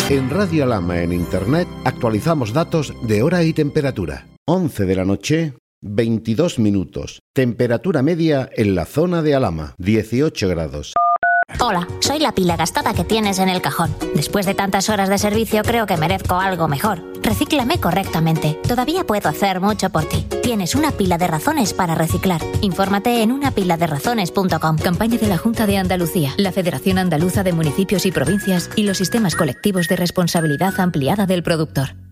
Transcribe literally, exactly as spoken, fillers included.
En Radio Alhama en Internet actualizamos datos de hora y temperatura. once de la noche, veintidós minutos. Temperatura media en la zona de Alhama, dieciocho grados. Hola, soy la pila gastada que tienes en el cajón. Después de tantas horas de servicio creo que merezco algo mejor. Recíclame correctamente. Todavía puedo hacer mucho por ti. Tienes una pila de razones para reciclar. Infórmate en una pila de razones punto com. Campaña de la Junta de Andalucía, la Federación Andaluza de Municipios y Provincias y los sistemas colectivos de responsabilidad ampliada del productor.